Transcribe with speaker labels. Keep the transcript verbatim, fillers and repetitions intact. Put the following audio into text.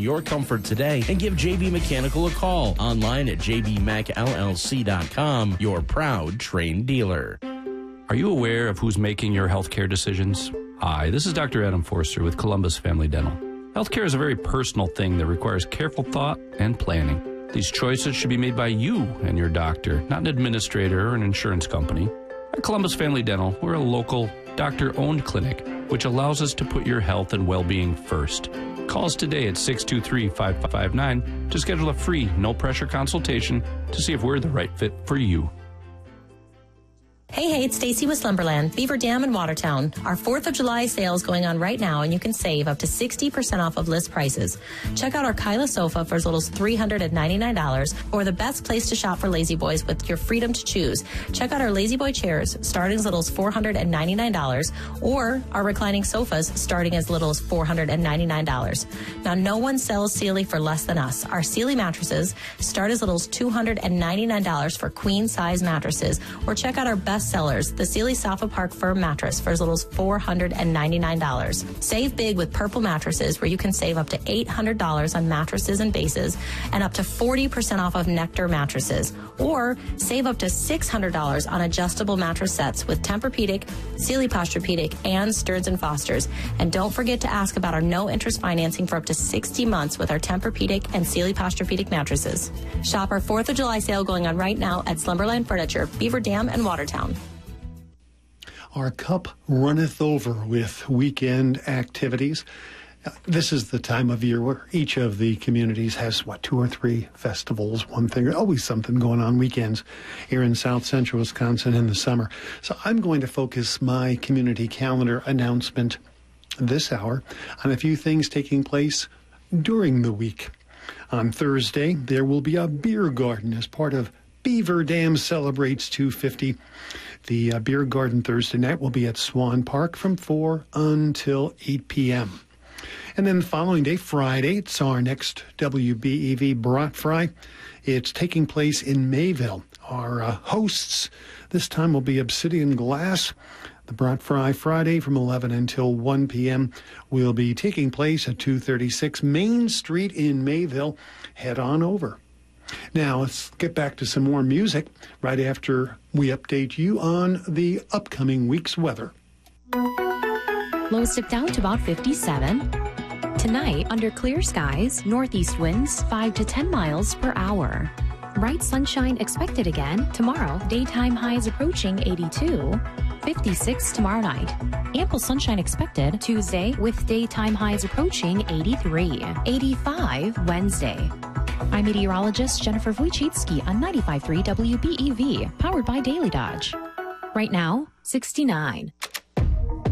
Speaker 1: your comfort today and give J B Mechanical a call. Online at j b mech l l c dot com, your proud Trane dealer.
Speaker 2: Are you aware of who's making your healthcare decisions? Hi, this is Doctor Adam Forster with Columbus Family Dental. Healthcare is a very personal thing that requires careful thought and planning. These choices should be made by you and your doctor, not an administrator or an insurance company. At Columbus Family Dental, we're a local, doctor-owned clinic, which allows us to put your health and well-being first. Call us today at six two three, five five nine to schedule a free, no-pressure consultation to see if we're the right fit for you.
Speaker 3: Hey, hey, it's Stacy with Slumberland, Beaver Dam in Watertown. Our fourth of July sale is going on right now, and you can save up to sixty percent off of list prices. Check out our Kyla sofa for as little as three hundred ninety-nine dollars, or the best place to shop for Lazy Boys with your freedom to choose. Check out our Lazy Boy chairs, starting as little as four hundred ninety-nine dollars, or our reclining sofas, starting as little as four hundred ninety-nine dollars. Now, no one sells Sealy for less than us. Our Sealy mattresses start as little as two hundred ninety-nine dollars for queen-size mattresses, or check out our best sellers, the Sealy Sofa Park Firm mattress for as little as four hundred ninety-nine dollars. Save big with Purple mattresses, where you can save up to eight hundred dollars on mattresses and bases and up to forty percent off of Nectar mattresses. Or save up to six hundred dollars on adjustable mattress sets with Tempur-Pedic, Sealy Posturepedic, and Stearns and Foster's. And don't forget to ask about our no-interest financing for up to sixty months with our Tempur-Pedic and Sealy Posturepedic mattresses. Shop our fourth of July sale going on right now at Slumberland Furniture, Beaver Dam, and Watertown.
Speaker 4: Our cup runneth over with weekend activities. This is the time of year where each of the communities has, what, two or three festivals, one thing, always something going on weekends here in South Central Wisconsin in the summer. So I'm going to focus my community calendar announcement this hour on a few things taking place during the week. On Thursday, there will be a beer garden as part of Beaver Dam Celebrates two fifty. The uh, beer garden Thursday night will be at Swan Park from four until eight p.m. And then the following day, Friday, it's our next W B E V Brat Fry. It's taking place in Mayville. Our uh, hosts this time will be Obsidian Glass. The Brat Fry Friday from eleven until one p.m. will be taking place at two thirty-six Main Street in Mayville. Head on over. Now, let's get back to some more music right after we update you on the upcoming week's weather.
Speaker 5: Lows dip down to about fifty-seven. Tonight, under clear skies, northeast winds five to ten miles per hour. Bright sunshine expected again tomorrow. Daytime highs approaching eighty-two. fifty-six tomorrow night. Ample sunshine expected Tuesday with daytime highs approaching eighty-three. eighty-five Wednesday. I'm meteorologist Jennifer Wojcicki on ninety-five point three W B E V, powered by Daily Dodge. Right now, sixty-nine.